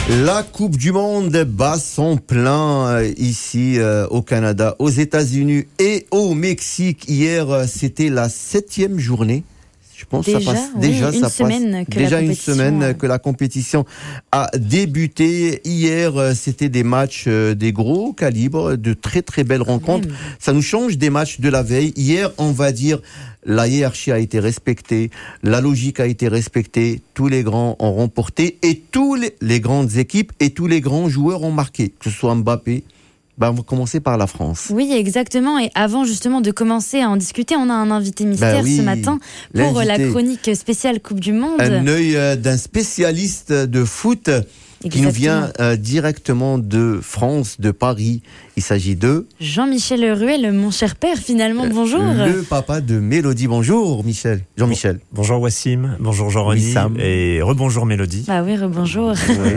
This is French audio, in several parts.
La Coupe du Monde bat son plein ici au Canada, aux États-Unis et au Mexique. Hier, c'était la 7e journée. Je pense déjà, que ça passe une semaine que la compétition a débuté. Hier, c'était des matchs des gros calibres, de très très belles rencontres. Ça nous change des matchs de la veille. Hier, on va dire, la hiérarchie a été respectée, la logique a été respectée, tous les grands ont remporté et tous les grandes équipes et tous les grands joueurs ont marqué, que ce soit Mbappé. On va commencer par la France. Oui, exactement. Et avant justement de commencer à en discuter, on a un invité mystère ce matin pour la chronique spéciale Coupe du Monde. Un œil d'un spécialiste de foot qui nous vient directement de France, de Paris. Il s'agit de Jean-Michel Ruel, mon cher père, finalement, bonjour. Le papa de Mélodie. Bonjour Michel. Jean-Michel. Bonjour Wassim, bonjour Jean-René et rebonjour Mélodie. Bah oui, rebonjour.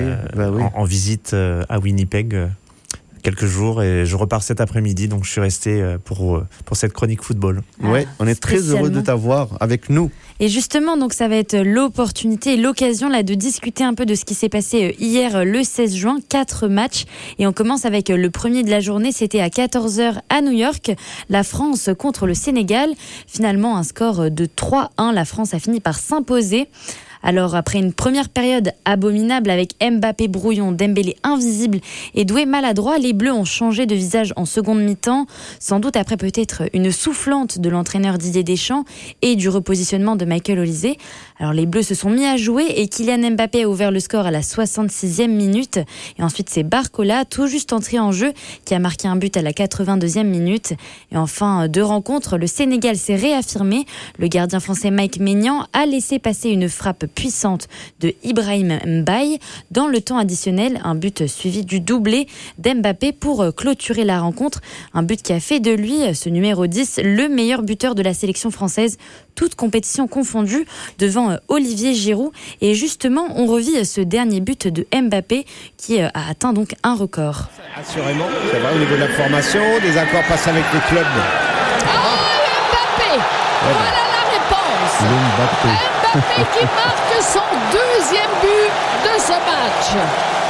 En visite à Winnipeg. Quelques jours et je repars cet après-midi, donc je suis resté pour cette chronique football. Ouais, on est très heureux de t'avoir avec nous. Et justement, donc ça va être l'opportunité et l'occasion là de discuter un peu de ce qui s'est passé hier le 16 juin, 4 matchs. Et on commence avec le premier de la journée, c'était à 14h à New York, la France contre le Sénégal. Finalement, un score de 3-1, la France a fini par s'imposer. Alors, après une première période abominable avec Mbappé brouillon, Dembélé invisible et Doué maladroit, les Bleus ont changé de visage en seconde mi-temps. Sans doute après peut-être une soufflante de l'entraîneur Didier Deschamps et du repositionnement de Michael Olise. Alors, les Bleus se sont mis à jouer et Kylian Mbappé a ouvert le score à la 66e minute. Et ensuite, c'est Barcola, tout juste entré en jeu, qui a marqué un but à la 82e minute. Et enfin, 2 rencontres, le Sénégal s'est réaffirmé. Le gardien français Mike Maignan a laissé passer une frappe puissante de Ibrahim Mbaye. Dans le temps additionnel, un but suivi du doublé d'Mbappé pour clôturer la rencontre. Un but qui a fait de lui, ce numéro 10, le meilleur buteur de la sélection française, toute compétition confondue, devant Olivier Giroud. Et justement, on revit ce dernier but de Mbappé qui a atteint donc un record. Assurément, c'est vrai, au niveau de la formation, des accords passent avec les clubs. Mbappé, voilà la réponse. Mbappé qui marque son 2e but de ce match.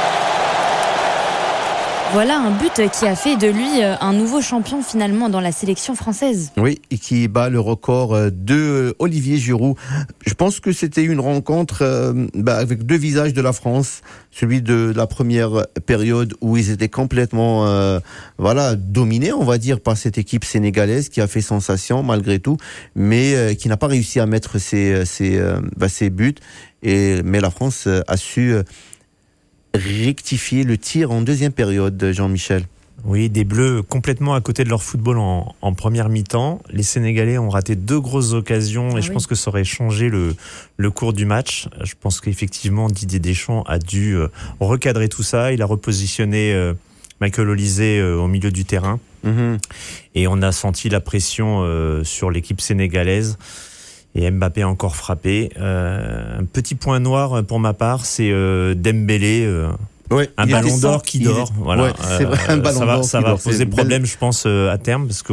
Voilà un but qui a fait de lui un nouveau champion finalement dans la sélection française. Oui, et qui bat le record de Olivier Giroud. Je pense que c'était une rencontre avec 2 visages de la France. Celui de la première période où ils étaient complètement dominés, on va dire, par cette équipe sénégalaise qui a fait sensation malgré tout, mais qui n'a pas réussi à mettre ses buts. Mais la France a su rectifier le tir en deuxième période, Jean-Michel. Oui, des Bleus complètement à côté de leur football en première mi-temps. Les Sénégalais ont raté 2 grosses occasions et je pense que ça aurait changé le cours du match. Je pense qu'effectivement Didier Deschamps a dû recadrer tout ça. Il a repositionné Michael Olise au milieu du terrain. Et on a senti la pression sur l'équipe sénégalaise. Et Mbappé a encore frappé. Un petit point noir pour ma part, c'est Dembélé, un ballon d'or qui dort. Voilà. C'est vrai, un ballon d'or ça va poser problème, je pense, à terme, parce que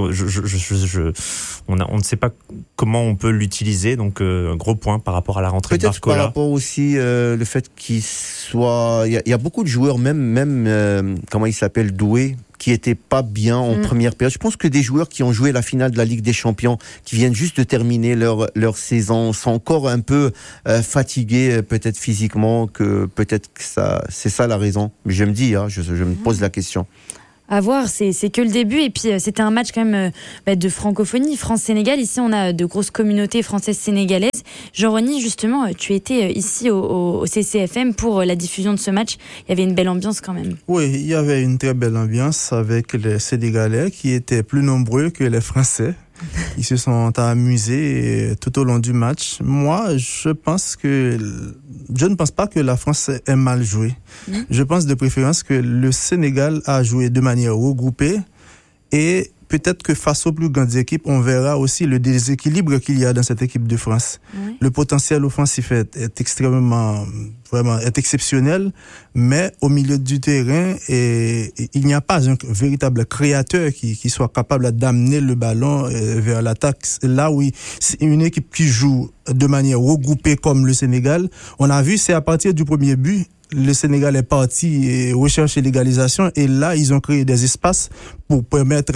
on ne sait pas comment on peut l'utiliser. Donc, un gros point par rapport à la rentrée de Barcola. Par rapport aussi le fait qu'il soit, il y a beaucoup de joueurs, même comment il s'appelle, Doué, qui n'étaient pas bien en première période. Je pense que des joueurs qui ont joué la finale de la Ligue des Champions, qui viennent juste de terminer leur saison, sont encore un peu fatigués, peut-être physiquement, que peut-être que c'est ça la raison. Mais je me dis, je me pose la question. À voir, c'est que le début. Et puis, c'était un match quand même de francophonie, France-Sénégal. Ici, on a de grosses communautés françaises-sénégalaises. Jean-René, justement, tu étais ici au CCFM pour la diffusion de ce match. Il y avait une belle ambiance quand même. Oui, il y avait une très belle ambiance avec les Sénégalais qui étaient plus nombreux que les Français. Ils se sont amusés tout au long du match. Moi, je ne pense pas que la France ait mal joué. Je pense de préférence que le Sénégal a joué de manière regroupée et peut-être que face aux plus grandes équipes, on verra aussi le déséquilibre qu'il y a dans cette équipe de France. Le potentiel offensif est extrêmement vraiment est exceptionnel, mais au milieu du terrain, il n'y a pas un véritable créateur qui soit capable d'amener le ballon vers l'attaque. Là où c'est une équipe qui joue de manière regroupée comme le Sénégal, on a vu, c'est à partir du premier but, le Sénégal est parti rechercher l'égalisation et là, ils ont créé des espaces pour permettre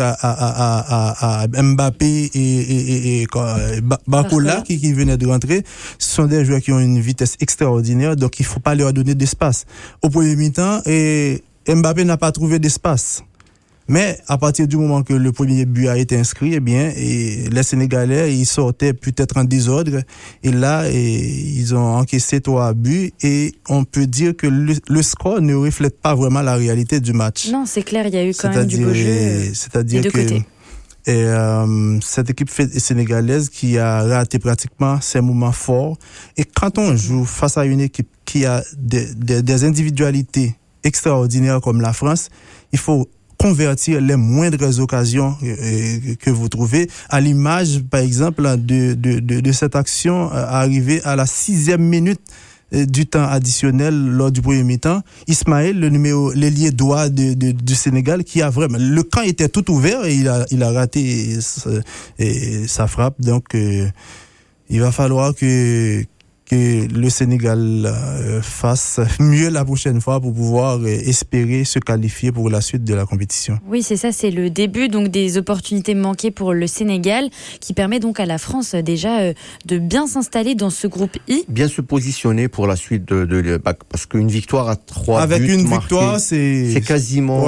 à Mbappé et Barcola qui venaient de rentrer. Ce sont des joueurs qui ont une vitesse extraordinaire, donc il faut pas leur donner d'espace. Au premier mi-temps, Mbappé n'a pas trouvé d'espace. Mais à partir du moment que le premier but a été inscrit, les Sénégalais, ils sortaient peut-être en désordre. Et là, ils ont encaissé 3 buts. Et on peut dire que le score ne reflète pas vraiment la réalité du match. Non, c'est clair, il y a eu quand même du beau jeu c'est-à-dire des deux côtés. Cette équipe sénégalaise qui a raté pratiquement ses moments forts. Et quand on joue face à une équipe qui a des individualités extraordinaires comme la France, il faut convertir les moindres occasions que vous trouvez, à l'image, par exemple, de cette action arrivée à la 6e minute du temps additionnel lors du premier mi-temps. Ismaël, l'ailier droit du Sénégal, qui a vraiment, le camp était tout ouvert et il a raté sa frappe. Donc, il va falloir que le Sénégal fasse mieux la prochaine fois pour pouvoir espérer se qualifier pour la suite de la compétition. Oui, c'est ça, c'est le début donc des opportunités manquées pour le Sénégal qui permet donc à la France déjà de bien s'installer dans ce groupe I. Bien se positionner pour la suite parce qu'une victoire à 3 avec buts une marqués, victoire, c'est quasiment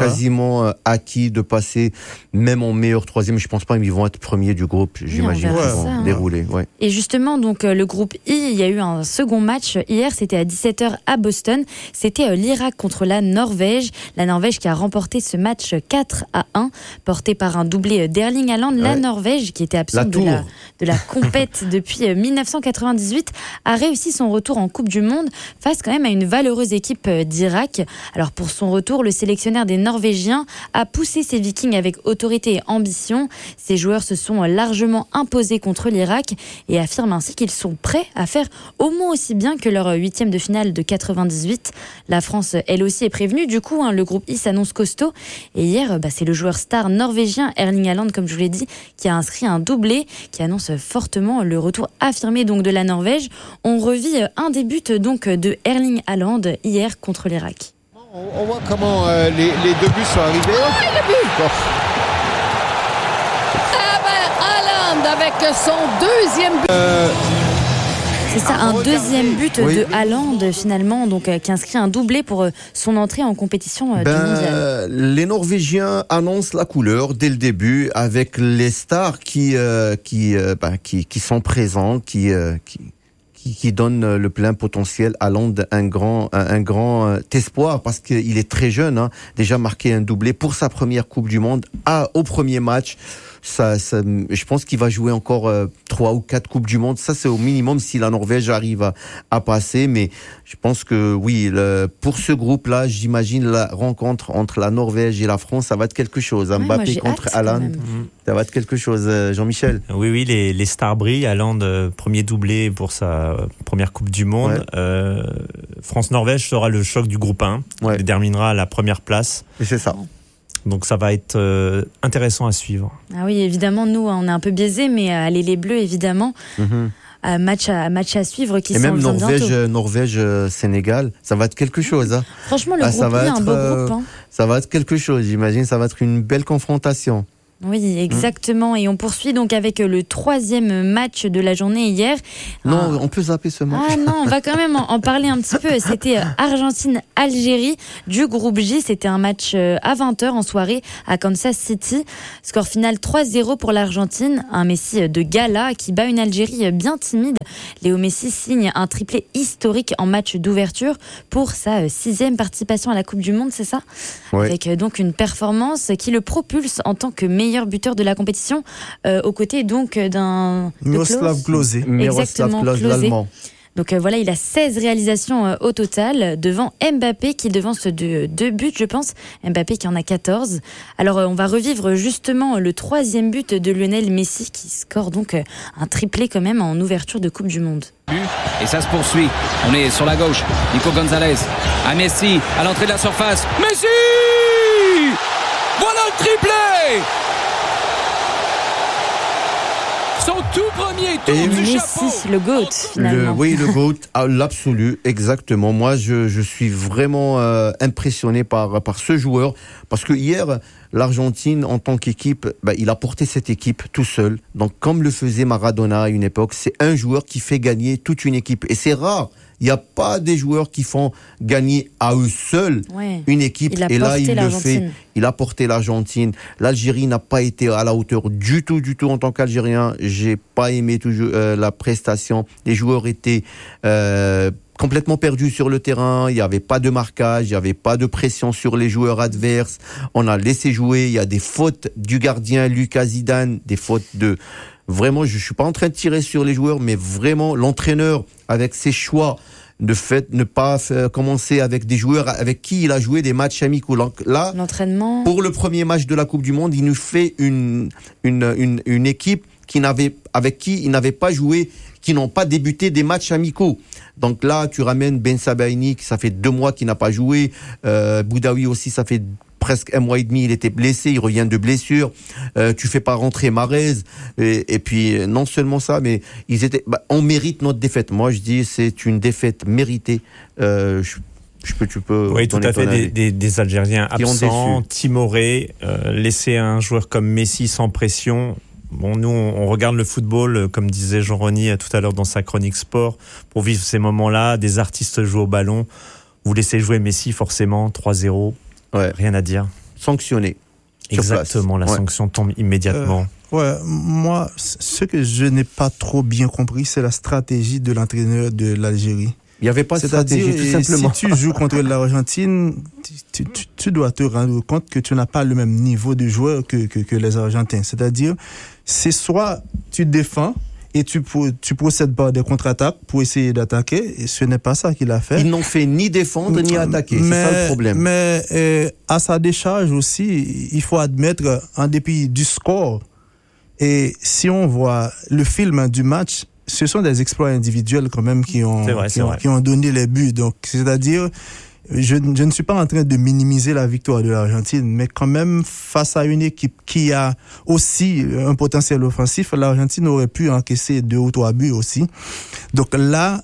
acquis de passer même en meilleur troisième. Je pense pas qu'ils vont être premiers du groupe. J'imagine qu'ils vont dérouler. Ouais. Et justement, donc le groupe I, il y a eu un second match hier, c'était à 17h à Boston. C'était l'Irak contre la Norvège. La Norvège qui a remporté ce match 4-1, porté par un doublé d'Erling Haaland. La Norvège, qui était absente de la compète depuis 1998, a réussi son retour en Coupe du Monde face quand même à une valeureuse équipe d'Irak. Alors pour son retour, le sélectionneur des Norvégiens a poussé ses Vikings avec autorité et ambition. Ses joueurs se sont largement imposés contre l'Irak et affirment ainsi qu'ils sont prêts à faire au moins aussi bien que leur 8e de finale de 98. La France, elle aussi, est prévenue. Du coup, le groupe I s'annonce costaud. Et hier, c'est le joueur star norvégien Erling Haaland, comme je vous l'ai dit, qui a inscrit un doublé, qui annonce fortement le retour affirmé donc de la Norvège. On revit un des buts donc de Erling Haaland hier contre l'Irak. On voit comment les 2 buts sont arrivés. Le but Haaland avec son 2e but. C'est ça, un 2e but de Haaland finalement, donc qui inscrit un doublé pour son entrée en compétition du mondial. Les Norvégiens annoncent la couleur dès le début avec les stars qui sont présents, qui donne le plein potentiel à Haaland, un grand espoir parce qu'il est très jeune, déjà marqué un doublé pour sa première Coupe du Monde au premier match. Je pense qu'il va jouer encore 3 ou 4 Coupes du Monde. Ça, c'est au minimum si la Norvège arrive à passer. Mais je pense que oui, pour ce groupe-là, j'imagine la rencontre entre la Norvège et la France, ça va être quelque chose. Mbappé contre Haaland, ça va être quelque chose. Jean-Michel. Oui, les stars brillent. Haaland, premier doublé pour sa première Coupe du Monde. France-Norvège sera le choc du groupe 1. Il terminera à la première place. Et c'est ça. Donc ça va être intéressant à suivre. Ah oui, évidemment, nous, on est un peu biaisés, mais allez les Bleus, évidemment. Match à suivre qui s'en vient bientôt. Norvège-Sénégal, ça va être quelque chose. Franchement, le groupe est un beau groupe. Ça va être quelque chose, j'imagine. Ça va être une belle confrontation. Oui, exactement. Et on poursuit donc avec le 3e match de la journée hier. Non, on peut zapper ce match. Ah non, on va quand même en parler un petit peu. C'était Argentine-Algérie du groupe J. C'était un match à 20h en soirée à Kansas City. Score final 3-0 pour l'Argentine. Un Messi de gala qui bat une Algérie bien timide. Léo Messi signe un triplé historique en match d'ouverture pour sa 6e participation à la Coupe du Monde, c'est ça ? Avec donc une performance qui le propulse en tant que meilleur buteur de la compétition, aux côtés donc d'un Miroslav Klose. Exactement, Klose. Donc voilà, il a 16 réalisations au total, devant Mbappé qui devance de 2 buts, je pense. Mbappé qui en a 14. Alors on va revivre justement le 3e but de Lionel Messi qui score donc un triplé quand même en ouverture de Coupe du Monde. Et ça se poursuit. On est sur la gauche. Nico Gonzalez à Messi, à l'entrée de la surface. Messi! Voilà le triplé! Son tout premier tour du Messi, chapeau. le GOAT finalement. Le GOAT, l'absolu, exactement. Moi, je suis vraiment impressionné par ce joueur, parce que hier, l'Argentine, en tant qu'équipe, il a porté cette équipe tout seul. Donc, comme le faisait Maradona à une époque, c'est un joueur qui fait gagner toute une équipe. Et c'est rare. Il n'y a pas des joueurs qui font gagner à eux seuls une équipe. Et là, il le fait. Il a porté l'Argentine. L'Algérie n'a pas été à la hauteur du tout en tant qu'Algérien. J'ai pas aimé la prestation. Les joueurs étaient complètement perdus sur le terrain. Il n'y avait pas de marquage, il n'y avait pas de pression sur les joueurs adverses. On a laissé jouer. Il y a des fautes du gardien Lucas Zidane, des fautes de... Vraiment, je suis pas en train de tirer sur les joueurs, mais vraiment, l'entraîneur, avec ses choix, de fait, ne pas commencer avec des joueurs avec qui il a joué des matchs amicaux. Là, l'entraînement. Pour le premier match de la Coupe du Monde, il nous fait une équipe avec qui il n'avait pas joué, qui n'ont pas débuté des matchs amicaux. Donc là, tu ramènes Ben Sebaini, qui ça fait 2 mois qu'il n'a pas joué. Boudaoui aussi, ça fait presque 1 mois et demi, il était blessé, il revient de blessure. Tu fais pas rentrer Mahrez. Et puis, non seulement ça, mais on mérite notre défaite. Moi, je dis, c'est une défaite méritée. Tu peux. Oui, tout à fait. Des Algériens absents, timorés, laisser un joueur comme Messi sans pression. Bon, nous, on regarde le football, comme disait Jean-Rony tout à l'heure dans sa chronique sport, pour vivre ces moments-là. Des artistes jouent au ballon. Vous laissez jouer Messi, forcément, 3-0. Rien à dire. Sanctionné. Exactement, la sanction tombe immédiatement. Moi, ce que je n'ai pas trop bien compris, c'est la stratégie de l'entraîneur de l'Algérie. Il n'y avait pas de stratégie, tout simplement. Si tu joues contre l'Argentine, tu dois te rendre compte que tu n'as pas le même niveau de joueur que les Argentins. C'est-à-dire, c'est soit tu défends et tu procèdes par des contre-attaques pour essayer d'attaquer, et ce n'est pas ça qu'il a fait. Ils n'ont fait ni défendre ni attaquer, c'est ça le problème. Mais à sa décharge aussi, il faut admettre, en dépit du score, et si on voit le film du match, ce sont des exploits individuels quand même qui ont donné les buts. Donc, c'est-à-dire, je ne suis pas en train de minimiser la victoire de l'Argentine, mais quand même, face à une équipe qui a aussi un potentiel offensif, l'Argentine aurait pu encaisser 2 ou 3 buts aussi. Donc là,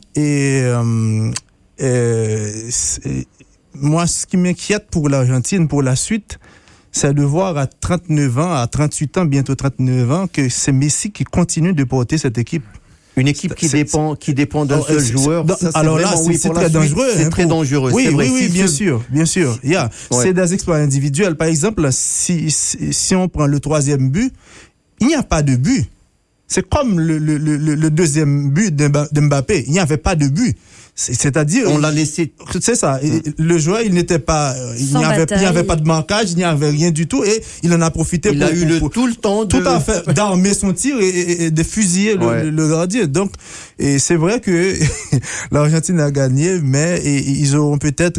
moi, ce qui m'inquiète pour l'Argentine, pour la suite, c'est de voir à 39 ans, à 38 ans, bientôt 39 ans, que c'est Messi qui continue de porter cette équipe. Une équipe qui dépend d'un seul joueur. Alors là, c'est très dangereux. C'est très dangereux. Oui, bien sûr. C'est des exploits individuels. Par exemple, si on prend le 3e but, il n'y a pas de but. C'est comme le 2e but d'Mbappé. Il n'y avait pas de but. C'est-à-dire, on l'a laissé. C'est ça. Le joueur, il n'était pas, il n'y avait pas de marquage, il n'y avait rien du tout, et il en a profité. Il a eu tout le temps d'armer son tir et de fusiller le gardien. Donc, et c'est vrai que l'Argentine a gagné, mais ils auront peut-être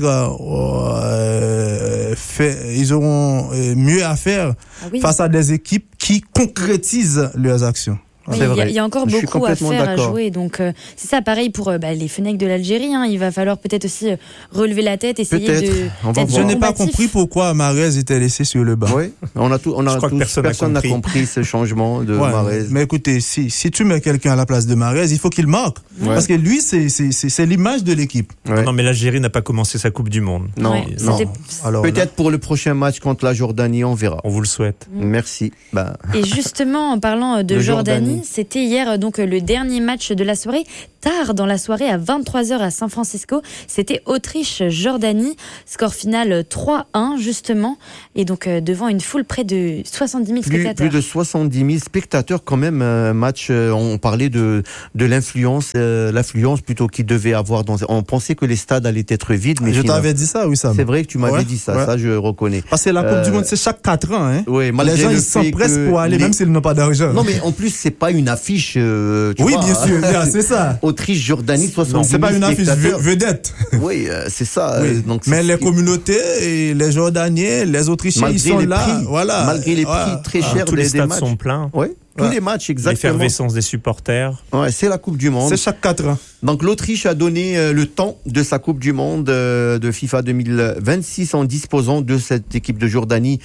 ils auront mieux à faire face à des équipes qui concrétisent leurs actions. Oui, il y a encore beaucoup à faire, à jouer. Donc, c'est ça, pareil pour les Fennecs de l'Algérie. Il va falloir peut-être aussi relever la tête, essayer d'être Je n'ai pas compris pourquoi Mahrez était laissé sur le banc. Oui, personne n'a compris ce changement de Mahrez. Mais écoutez, si tu mets quelqu'un à la place de Mahrez, il faut qu'il marque. Parce que lui, c'est l'image de l'équipe. Non, mais l'Algérie n'a pas commencé sa Coupe du Monde. Non. Alors, peut-être pour le prochain match contre la Jordanie, on verra. On vous le souhaite. Merci. Et justement, en parlant de Jordanie, c'était hier donc le dernier match de la soirée. Tard dans la soirée, à 23h à San Francisco, c'était Autriche-Jordanie. Score final 3-1 justement. Et donc devant une foule près de 70 000 spectateurs. Plus de 70 000 spectateurs quand même. Match, on parlait de l'affluence plutôt qu'il devait avoir. On pensait que les stades allaient être vides. Mais je t'avais dit ça, oui, ça. C'est vrai que tu m'avais dit ça. Ça, je reconnais. Parce que la Coupe du Monde, c'est chaque 4 ans. Hein. Oui, les gens, ils s'empressent pour aller, même s'ils n'ont pas d'argent. Non, mais en plus, c'est pas une affiche. Bien sûr, c'est ça. Autriche-Jordanie, 70 c'est pas une affiche spectateurs. vedette. Oui, c'est ça. Oui. Donc, mais c'est les communautés, et les Jordaniens, les Autrichiens, ils sont là. Voilà. Malgré les prix très chers tous les des stades matchs. sont pleins. Oui, tous les matchs, exactement. L'effervescence des supporters. Ouais, c'est la Coupe du Monde. C'est chaque 4 ans. Donc l'Autriche a donné le temps de sa Coupe du Monde de FIFA 2026 en disposant de cette équipe de Jordanie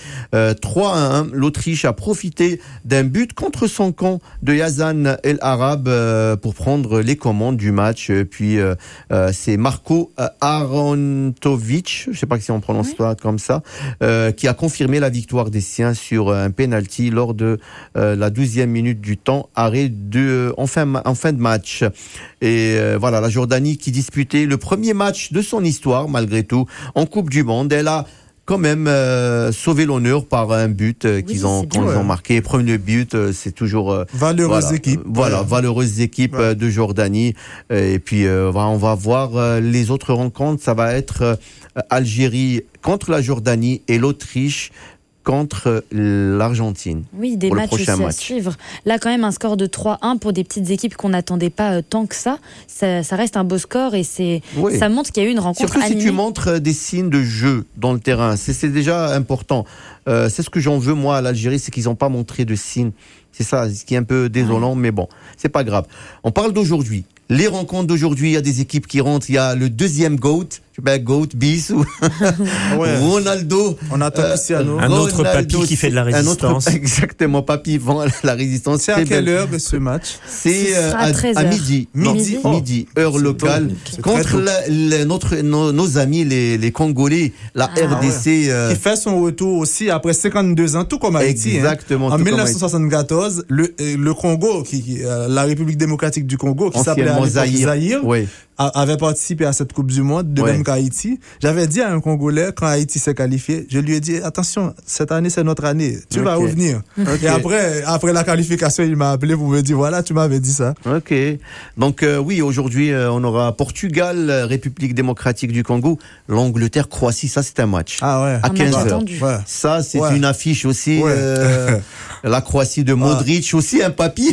3-1. L'Autriche a profité d'un but contre son camp de Yazan El Arab pour prendre les commandes du match. Puis c'est Marko Arontovic, je ne sais pas si on prononce ça comme ça, qui a confirmé la victoire des siens sur un penalty lors de la 12e minute du temps arrêt en fin de match. Et voilà, la Jordanie qui disputait le premier match de son histoire, malgré tout, en Coupe du Monde. Elle a quand même sauvé l'honneur par un but qu'ils ont marqué. Premier but, c'est toujours... valeureuse équipe. Voilà, valeureuse équipe de Jordanie. Et puis, on va voir les autres rencontres. Ça va être Algérie contre la Jordanie et l'Autriche contre l'Argentine. Oui, des matchs aussi à suivre. Là, quand même, un score de 3-1 pour des petites équipes qu'on n'attendait pas tant que ça. Ça reste un beau score et ça montre qu'il y a eu une rencontre surtout animée. Si tu montres des signes de jeu dans le terrain, c'est déjà important. C'est ce que j'en veux, moi, à l'Algérie, c'est qu'ils n'ont pas montré de signes. C'est ça, ce qui est un peu désolant, mais bon, c'est pas grave. On parle d'aujourd'hui. Les rencontres d'aujourd'hui, il y a des équipes qui rentrent. Il y a le deuxième GOAT, bis ou Ronaldo. On attend Cristiano. Un autre papy qui fait de la résistance. Exactement, papy vend la résistance. C'est à quelle heure ce match? C'est à midi, heure locale, contre nos amis les Congolais, la RDC. Qui fait son retour aussi après 52 ans, tout comme Haïti. Exactement. En 1974, le Congo, la République démocratique du Congo, qui s'appelait Zaïre, avait participé à cette Coupe du Monde, de même qu'Haïti. J'avais dit à un Congolais, quand Haïti s'est qualifié, je lui ai dit, attention, cette année, c'est notre année. Tu vas revenir. Et après la qualification, il m'a appelé pour me dire, voilà, tu m'avais dit ça. Ok. Donc, oui, aujourd'hui, on aura Portugal, République démocratique du Congo, l'Angleterre, Croatie. Ça, c'est un match. Ah ouais. À 15h. Ça, c'est une affiche aussi. La Croatie de Modric, aussi un papy.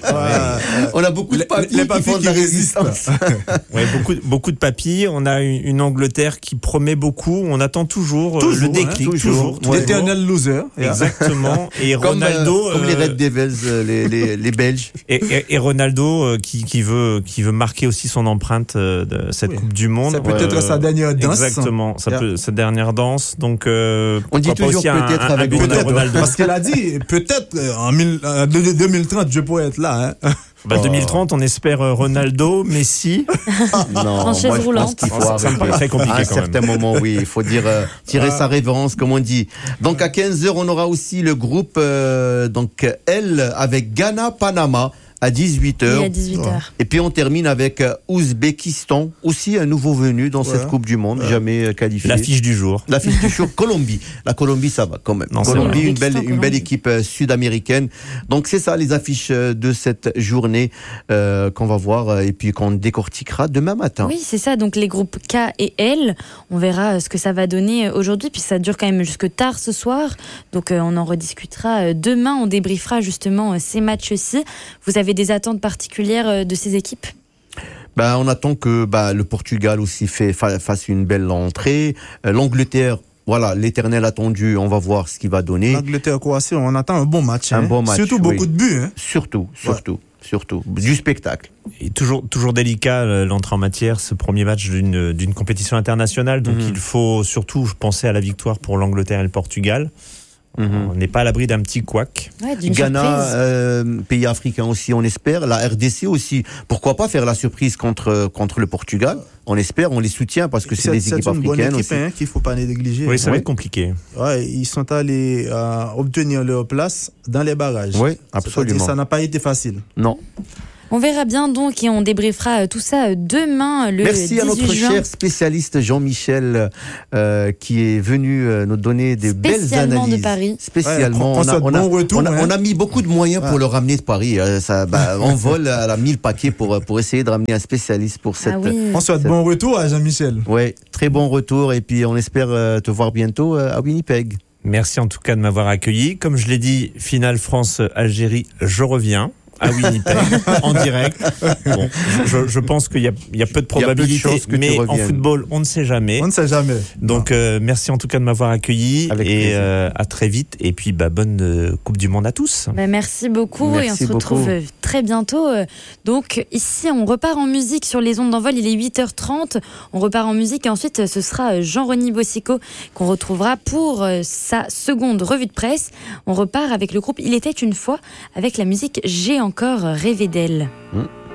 On a beaucoup de papys qui font de la résistance. Ouais, beaucoup de papilles. On a une Angleterre qui promet beaucoup. On attend toujours le déclic. Toujours. L'éternel loser. Exactement. Et Ronaldo. Comme les Red Devils, les Belges. Et Ronaldo qui veut marquer aussi son empreinte de cette Coupe du Monde. Ça peut être sa dernière danse. Exactement. Sa dernière danse. Donc, on dit toujours peut-être avec Ronaldo. Parce qu'elle a dit, peut-être en 2030, je pourrais être là. 2030, on espère Ronaldo, Messi. Non, en chaise roulante. Ça me paraît très compliqué à un certain moment, oui, il faut dire tirer sa révérence, comme on dit. Donc à 15h, on aura aussi le groupe L avec Ghana, Panama. À 18h. Oui, à 18h. Et puis on termine avec Ouzbékistan, aussi un nouveau venu dans cette Coupe du Monde, jamais qualifié. L'affiche du jour. L'affiche du jour, Colombie. La Colombie, ça va quand même. Non, Colombie, une belle équipe sud-américaine. Donc c'est ça les affiches de cette journée qu'on va voir et puis qu'on décortiquera demain matin. Oui, c'est ça. Donc les groupes K et L, on verra ce que ça va donner aujourd'hui. Puis ça dure quand même jusque tard ce soir. Donc on en rediscutera demain. On débriefera justement ces matchs-ci. Vous avez des attentes particulières de ces équipes? On attend que le Portugal aussi fasse une belle entrée. L'Angleterre, voilà, l'éternel attendu, on va voir ce qu'il va donner. L'Angleterre-Croatie, on attend un bon match. Un bon match. Surtout beaucoup de buts. Surtout. Du spectacle. Et toujours délicat l'entrée en matière, ce premier match d'une compétition internationale. Donc il faut surtout penser à la victoire pour l'Angleterre et le Portugal. On n'est pas à l'abri d'un petit couac. Ghana, pays africain aussi, on espère. La RDC aussi. Pourquoi pas faire la surprise contre le Portugal? On espère, on les soutient parce que c'est des équipes africaines. C'est une bonne équipe qu'il ne faut pas négliger. Oui, ça va être compliqué. Ouais, ils sont allés obtenir leur place dans les barrages. Oui, absolument. Ça n'a pas été facile. Non. On verra bien donc et on débriefera tout ça demain le 18 juin. Merci à notre cher spécialiste Jean-Michel qui est venu nous donner des belles analyses. De Paris. Spécialement. On a mis beaucoup de moyens pour le ramener de Paris. On vole à la 1000 paquets pour essayer de ramener un spécialiste pour cette... On souhaite bon retour à Jean-Michel. Oui, très bon retour et puis on espère te voir bientôt à Winnipeg. Merci en tout cas de m'avoir accueilli. Comme je l'ai dit, finale France-Algérie, je reviens. à Winnipeg, en direct. Bon, je pense qu'il y a peu de probabilités, mais en football, on ne sait jamais. On ne sait jamais. Donc, merci en tout cas de m'avoir accueilli. Avec et à très vite. Et puis, bonne Coupe du Monde à tous. Merci beaucoup. Merci et on se retrouve très bientôt. Donc, ici, on repart en musique sur les ondes d'envol. Il est 8h30. On repart en musique et ensuite, ce sera Jean-René Bossico qu'on retrouvera pour sa seconde revue de presse. On repart avec le groupe Il était une fois avec la musique J'ai encore rêvé d'elle.